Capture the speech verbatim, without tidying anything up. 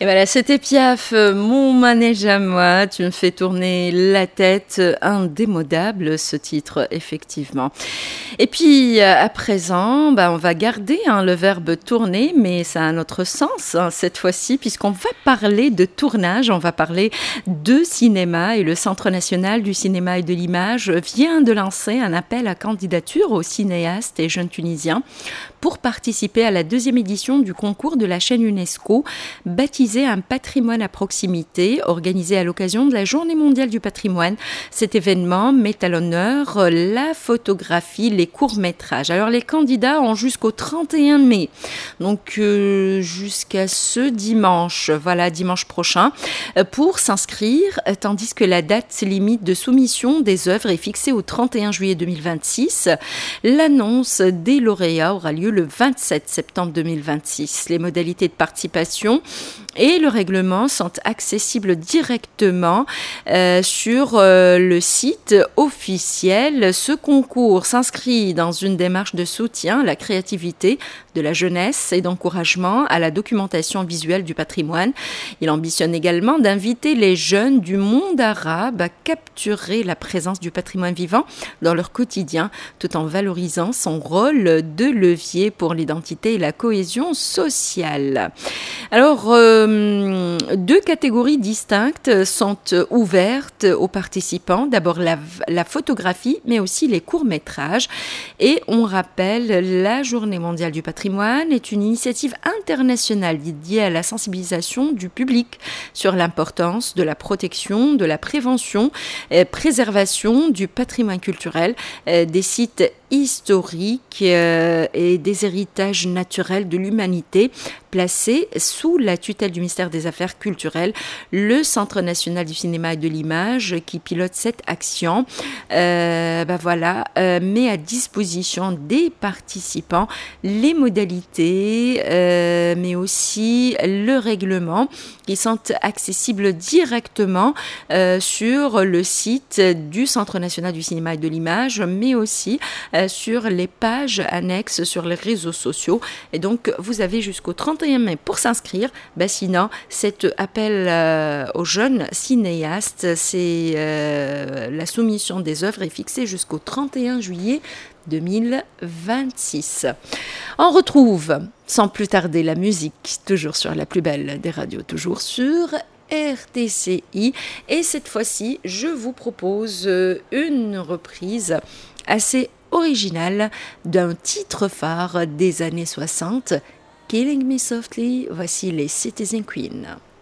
Et voilà, c'était Piaf, euh, mon manège à moi. Tu me fais tourner la tête, euh, indémodable ce titre, effectivement. Et puis euh, à présent, bah, on va garder hein, le verbe tourner, mais ça a un autre sens hein, cette fois-ci, puisqu'on va parler de tournage, on va parler de cinéma. Et le Centre national du cinéma et de l'image vient de lancer un appel à candidature aux cinéastes et jeunes tunisiens pour participer à la deuxième édition du concours de la chaîne UNESCO, baptisé Un patrimoine à proximité, organisé à l'occasion de la Journée mondiale du patrimoine. Cet événement met à l'honneur la photographie, les courts-métrages. Alors les candidats ont jusqu'au trente et un mai, donc euh, jusqu'à ce dimanche, voilà, dimanche prochain, pour s'inscrire, tandis que la date limite de soumission des œuvres est fixée au trente et un juillet deux mille vingt-six. L'annonce des lauréats aura lieu le vingt-sept septembre deux mille vingt-six. Les modalités de participation et le règlement sont accessibles directement euh, sur euh, le site officiel. Ce concours s'inscrit dans une démarche de soutien à la créativité de la jeunesse et d'encouragement à la documentation visuelle du patrimoine. Il ambitionne également d'inviter les jeunes du monde arabe à capturer la présence du patrimoine vivant dans leur quotidien, tout en valorisant son rôle de levier pour l'identité et la cohésion sociale. Alors, euh, deux catégories distinctes sont ouvertes aux participants. D'abord la, la photographie, mais aussi les courts-métrages. Et on rappelle, la Journée mondiale du patrimoine est une initiative internationale dédiée à la sensibilisation du public sur l'importance de la protection, de la prévention, et préservation du patrimoine culturel, des sites historiques euh, et des héritages naturels de l'humanité placés sous la tutelle du ministère des Affaires culturelles. Le Centre national du cinéma et de l'image qui pilote cette action euh, ben voilà, euh, met à disposition des participants les modalités euh, mais aussi le règlement qui sont accessibles directement euh, sur le site du Centre national du cinéma et de l'image, mais aussi euh, sur les pages annexes sur les réseaux sociaux. Et donc, vous avez jusqu'au trente et un mai pour s'inscrire. Ben, sinon, cet appel euh, aux jeunes cinéastes, c'est euh, la soumission des œuvres est fixée jusqu'au trente et un juillet deux mille vingt-six. On retrouve sans plus tarder la musique, toujours sur la plus belle des radios, toujours sur R T C I. Et cette fois-ci, je vous propose une reprise assez originale d'un titre phare des années soixante, Killing Me Softly. Voici les Citizen Queen.